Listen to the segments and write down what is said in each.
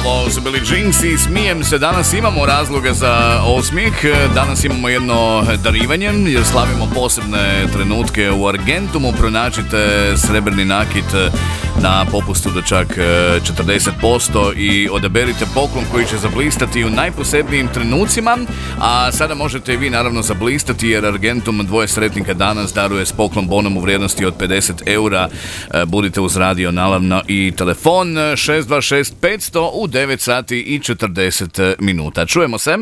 Ovo su bili Jinx i Smijem se. Danas imamo razloga za osmijeh. Danas imamo jedno darivanje jer slavimo posebne trenutke u Argentumu. Pronađite srebrni nakit na popustu do čak 40% i odaberite poklon koji će zablistati u najposebnijim trenucima. A sada možete i vi naravno zablistati jer Argentum dvoje sretnika danas daruje s poklon bonom u vrijednosti od 50 eura. Budite uz radio naravno i telefon 626 500 u 9 sati i 40 minuta. Čujemo se.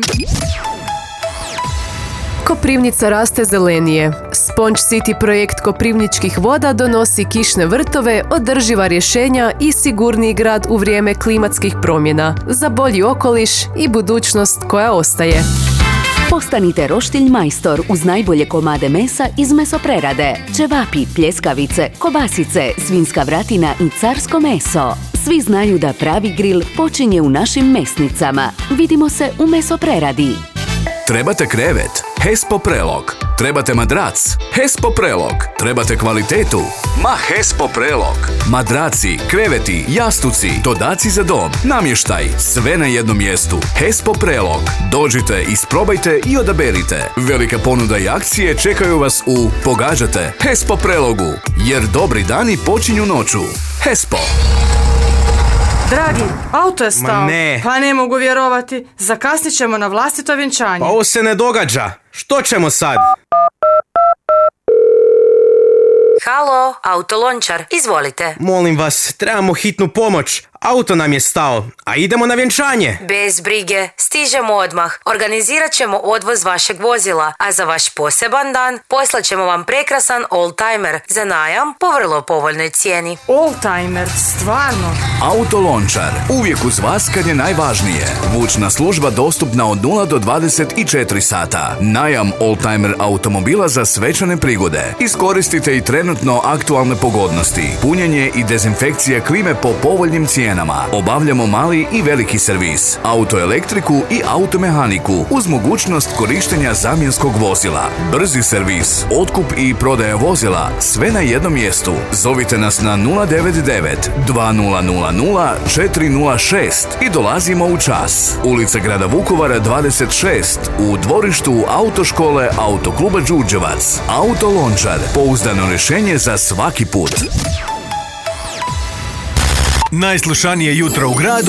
Koprivnica raste zelenije. Sponge City projekt Koprivničkih voda donosi kišne vrtove, održiva rješenja i sigurniji grad u vrijeme klimatskih promjena za bolji okoliš i budućnost koja ostaje. Postanite roštilj majstor uz najbolje komade mesa iz mesoprerade. Ćevapi, pljeskavice, kobasice, svinjska vratina i carsko meso. Svi znaju da pravi grill počinje u našim mesnicama. Vidimo se u mesopreradi. Trebate krevet? Hespo Prelog. Trebate madrac? Hespo Prelog. Trebate kvalitetu? Ma Hespo Prelog. Madraci, kreveti, jastuci, dodaci za dom, namještaj, sve na jednom mjestu. Hespo Prelog. Dođite, isprobajte i odaberite. Velika ponuda i akcije čekaju vas u Pogađate Hespo Prelogu, jer dobri dani počinju noću. Hespo. Dragi, auto je stao. Ma ne. Pa ne mogu vjerovati. Zakasnit ćemo na vlastito vjenčanje. Pa ovo se ne događa. Što ćemo sad? Halo, autolončar, izvolite. Molim vas, trebamo hitnu pomoć. Auto nam je stao, a idemo na vjenčanje. Bez brige, stižemo odmah. Organizirat ćemo odvoz vašeg vozila, a za vaš poseban dan poslat ćemo vam prekrasan oldtimer za najam po vrlo povoljnoj cijeni. Oldtimer, stvarno. Autolončar. Uvijek uz vas kad je najvažnije. Vučna služba dostupna od 0 do 24 sata. Najam oldtimer automobila za svečane prigode. Iskoristite i trenutno aktualne pogodnosti. Punjenje i dezinfekcija klime po povoljnim cijenama. Obavljamo mali i veliki servis, autoelektriku i automehaniku uz mogućnost korištenja zamjenskog vozila. Brzi servis, otkup i prodaja vozila, sve na jednom mjestu. Zovite nas na 099 2000 406 i dolazimo u čas. Ulica Grada Vukovara 26 u dvorištu autoškole Autokluba Đurđevac. Autolončar, pouzdano rješenje za svaki put. Najslušanije jutro u gradu